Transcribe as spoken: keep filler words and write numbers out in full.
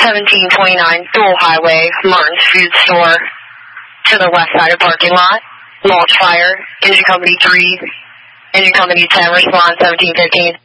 seventeen twenty-nine Dual Highway, Martin's Food Store, to the west side of parking lot. Launch fire, engine company three, engine company ten, respond seventeen fifteen.